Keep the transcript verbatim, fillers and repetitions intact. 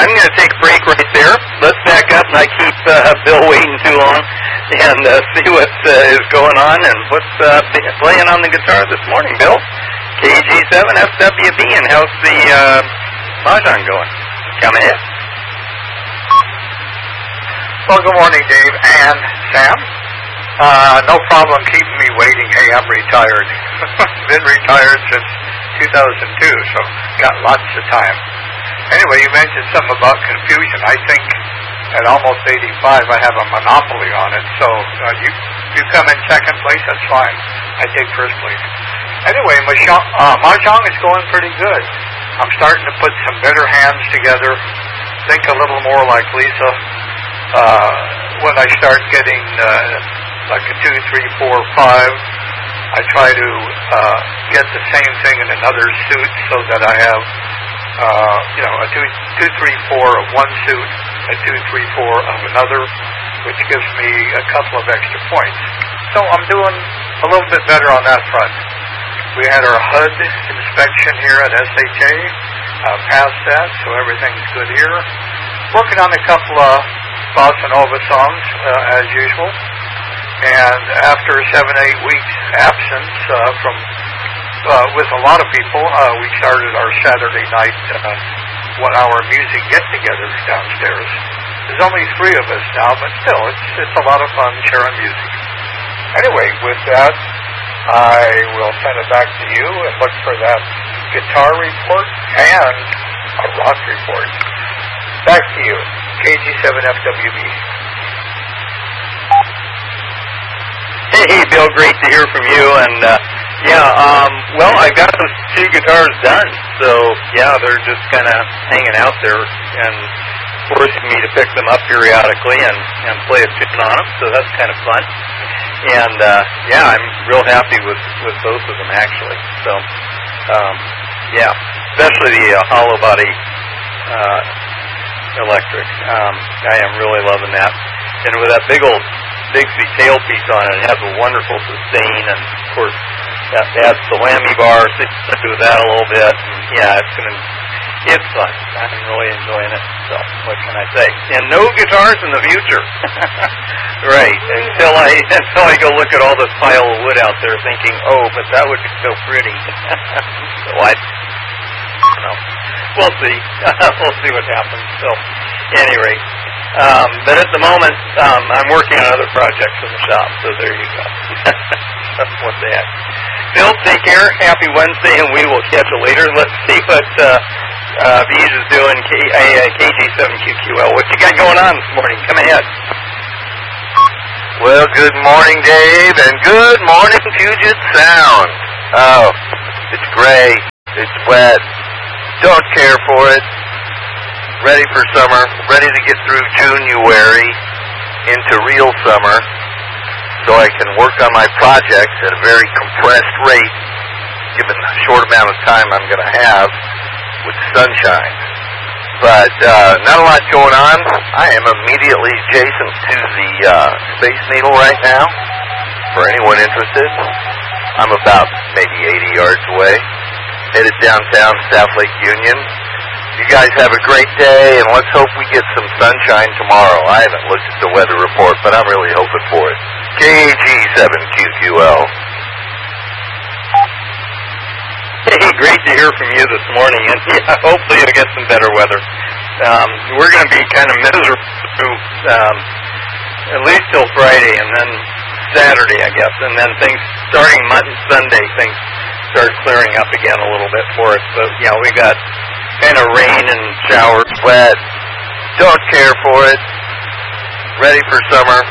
I'm going to take a break right there. Let's back up and I keep uh, Bill waiting too long and uh, see what uh, is going on and what's uh, playing on the guitar this morning, Bill. K G seven F W B, and how's the uh, Mahjong going? Come ahead. Well, good morning, Dave and Sam. Uh, no problem keeping me waiting. Hey, I'm retired. Been retired since two thousand two, so got lots of time. Anyway, you mentioned something about confusion. I think at almost eighty-five, I have a monopoly on it. So uh, you you come in second place, that's fine. I take first place. Anyway, Mahjong, uh, Mahjong is going pretty good. I'm starting to put some better hands together. Think a little more like Lisa. Uh, when I start getting uh, like a two, three, four, five, I try to uh, get the same thing in another suit so that I have, uh, you know, a two, two, three, four of one suit, a two, three, four of another, which gives me a couple of extra points. So I'm doing a little bit better on that front. We had our H U D inspection here at S H A, uh, passed that, so everything's good here. Working on a couple of Bossa Nova songs, uh, as usual. And after seven, eight weeks absence uh, from, uh, with a lot of people, uh, we started our Saturday night uh, one-hour music get-togethers downstairs. There's only three of us now, but still, it's it's a lot of fun sharing music. Anyway, with that, I will send it back to you and look for that guitar report and a rock report. Back to you, K G seven F W B. Hey, Bill, great to hear from you. And, uh, yeah, um, well, I got those two guitars done. So, yeah, they're just kind of hanging out there and forcing me to pick them up periodically and, and play a tune on them. So that's kind of fun. And, uh, yeah, I'm real happy with, with both of them, actually. So, um, yeah, especially the uh, hollow body uh, electric. Um, I am really loving that. And with that big old Dixie tailpiece on it, it has a wonderful sustain, and of course that adds the whammy bar, so you can do that a little bit. And yeah, it's gonna, it's fun. I'm really enjoying it. So what can I say? And no guitars in the future, right? Until I until I go look at all this pile of wood out there, thinking, oh, but that would be so pretty. So I, I don't know. We'll see. We'll see what happens. So, at any rate. Um, but at the moment, um, I'm working on other projects in the shop, so there you go. That's what they have. Phil, take care. Happy Wednesday, and we will catch you later. Let's see what uh, uh, Bees is doing, K, uh, K G seven Q Q L. What you got going on this morning? Come ahead. Well, good morning, Dave, and good morning, Puget Sound. Oh, it's gray. It's wet. Don't care for it. Ready for summer, ready to get through January into real summer so I can work on my projects at a very compressed rate given the short amount of time I'm going to have with sunshine. But uh, not a lot going on. I am immediately adjacent to the uh, Space Needle right now for anyone interested. I'm about maybe eighty yards away, headed downtown South Lake Union. You guys have a great day, and let's hope we get some sunshine tomorrow. I haven't looked at the weather report, but I'm really hoping for it. K G seven Q Q L. Hey, great to hear from you this morning, and yeah, hopefully you'll get some better weather. Um, we're going to be kind of miserable through, um, at least till Friday, and then Saturday, I guess, and then things starting Monday, Sunday, things start clearing up again a little bit for us. But, yeah, we got kind of rain and showers. Wet. Don't care for it. Ready for summer.